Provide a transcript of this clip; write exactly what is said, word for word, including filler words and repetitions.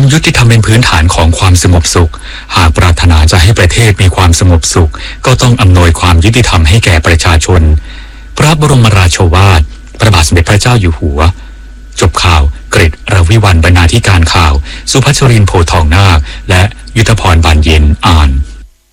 ยุติธรรมเป็นพื้นฐานของความสงบสุขหากปรารถนาจะให้ประเทศมีความสงบสุขก็ต้องอำนวยความยุติธรรมให้แก่ประชาชนพระบรมราโชวาทพระบาทสมเด็จพระเจ้าอยู่หัวจบข่าวกฤษรวิวัลย์บรรณาธิการข่าวสุภัชรินทร์โพธิ์ทองนาคและยุทธพรบานเย็นอ่าน